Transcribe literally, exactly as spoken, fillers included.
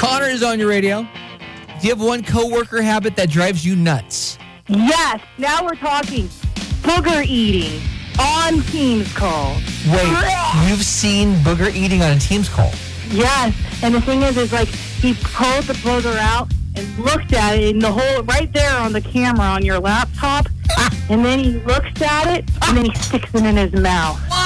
Connor is on your radio. Do you have one coworker habit that drives you nuts? Yes. Now we're talking booger eating on Teams call. Wait, you've seen booger eating on a Teams call? Yes. And the thing is, is like he pulled the booger out and looked at it in the whole right there on the camera on your laptop. And then he looks at it and then he sticks it in his mouth.